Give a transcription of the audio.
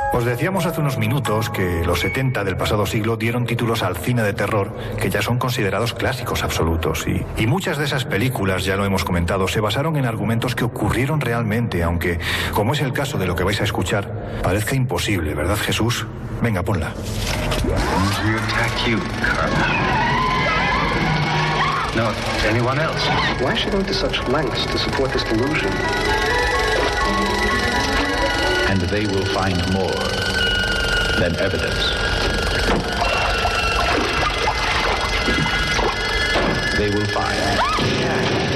Os decíamos hace unos minutos que los 70 del pasado siglo dieron títulos al cine de terror que ya son considerados clásicos absolutos. Y muchas de esas películas, ya lo hemos comentado, se basaron en argumentos que ocurrieron realmente, aunque, como es el caso de lo que vais a escuchar, parezca imposible, ¿verdad, Jesús? Venga, ponla. We attack you, Carla. No, anyone else. Why should I go to such lengths to support this delusion? And they will find more than evidence. They will find